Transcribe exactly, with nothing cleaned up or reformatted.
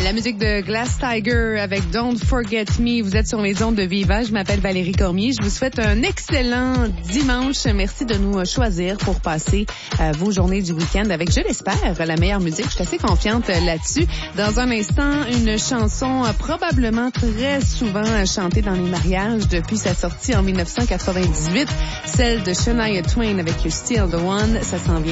La musique de Glass Tiger avec Don't Forget Me. Vous êtes sur les ondes de Viva. Je m'appelle Valérie Cormier. Je vous souhaite un excellent dimanche. Merci de nous choisir pour passer euh, vos journées du week-end avec, je l'espère, la meilleure musique. Je suis assez confiante là-dessus. Dans un instant, une chanson euh, probablement très souvent chantée dans les mariages depuis sa sortie en dix-neuf cent quatre-vingt-dix-huit, celle de Shania Twain avec You're Still the One. Ça s'en vient